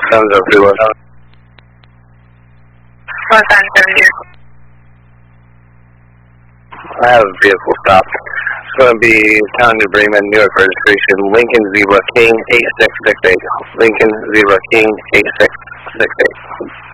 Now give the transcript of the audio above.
70317. 1770. I have a vehicle stopped. It's going to be Town New Bremen, New York registration, Lincoln Zebra King 8668. Lincoln Zebra King 8668.